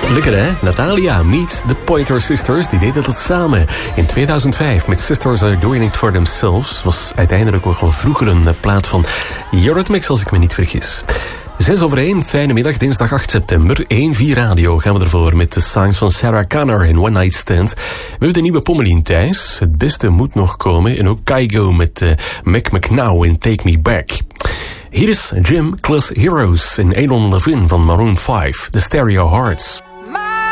Lekker hè? Natalia meets the Pointer Sisters. Die deden dat samen in 2005 met Sisters Are Doing It For Themselves. Was uiteindelijk ook al vroeger een plaat van Eurythmics, als ik me niet vergis. 6:01, fijne middag, dinsdag 8 september. 1-4 Radio gaan we ervoor met de songs van Sarah Connor in One Night Stand. We hebben de nieuwe Pommelien Thijs. Het beste moet nog komen. En ook Kygo met Mac McNow in Take Me Back. Hier is Jim Class Heroes en Adon Levin van Maroon 5, The Stereo Hearts.